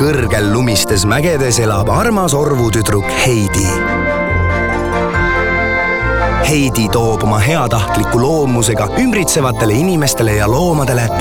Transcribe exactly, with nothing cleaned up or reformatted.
kõrgel lumistes mägedes elab armas orvutüdruk Heidi. Heidi toob oma heatahtliku loomusega ümbritsevatele inimestele ja loomadele